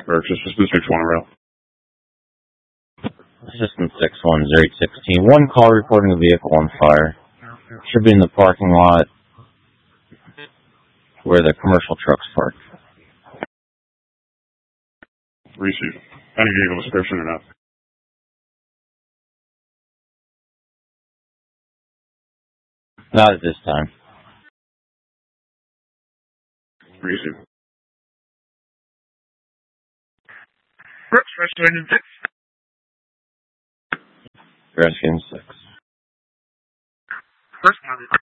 Purchase Assistant 6-1 rail. Assistant 6-1-0816. One call reporting a vehicle on fire. Should be in the parking lot where the commercial trucks park. Receive. Any vehicle description or not? Not at this time. Receive. Rescue Engine 6. Rescue 6. Rescue